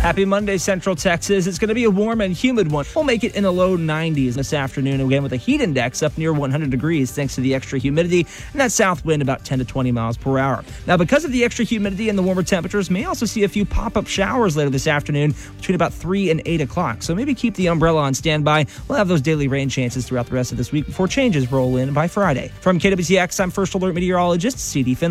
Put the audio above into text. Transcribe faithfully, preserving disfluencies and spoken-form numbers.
Happy Monday, Central Texas. It's going to be a warm and humid one. We'll make it in the low nineties this afternoon, again with a heat index up near one hundred degrees thanks to the extra humidity and that south wind about ten to twenty miles per hour. Now, because of the extra humidity and the warmer temperatures, may also see a few pop-up showers later this afternoon between about three and eight o'clock. So maybe keep the umbrella on standby. We'll have those daily rain chances throughout the rest of this week before changes roll in by Friday. From K W T X, I'm First Alert Meteorologist C D Finley.